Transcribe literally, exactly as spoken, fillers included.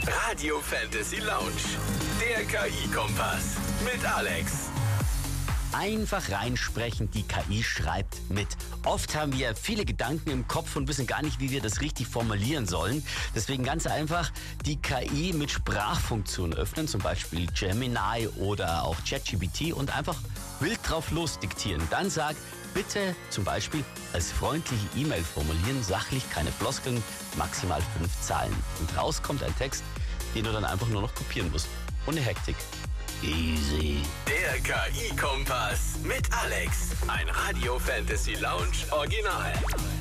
Radio Fantasy Lounge, der K I-Kompass mit Alex. Einfach reinsprechen, die K I schreibt mit. Oft haben wir viele Gedanken im Kopf und wissen gar nicht, wie wir das richtig formulieren sollen. Deswegen ganz einfach die K I mit Sprachfunktionen öffnen, zum Beispiel Gemini oder auch ChatGPT, und einfach wild drauf losdiktieren. Dann sag bitte zum Beispiel als freundliche E-Mail formulieren, sachlich, keine Floskeln, maximal fünf Zeilen. Und raus kommt ein Text, den du dann einfach nur noch kopieren musst. Ohne Hektik. Easy. Der K I-Kompass mit Alex. Ein Radio Fantasy Lounge Original.